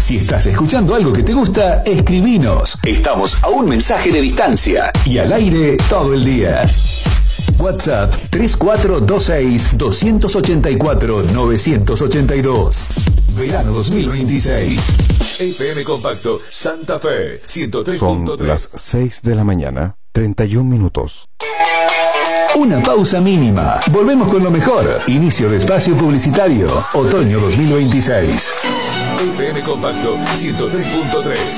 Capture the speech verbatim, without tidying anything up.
Si estás escuchando algo que te gusta, escribinos. Estamos a un mensaje de distancia y al aire todo el día. WhatsApp tres cuatro dos seis, dos ocho cuatro, nueve ocho dos. Verano dos mil veintiséis. F M Compacto Santa Fe ciento tres punto tres. Son las seis de la mañana, treinta y un minutos. Una pausa mínima. Volvemos con lo mejor. Inicio de espacio publicitario. Otoño dos mil veintiséis. F M Compacto ciento tres punto tres.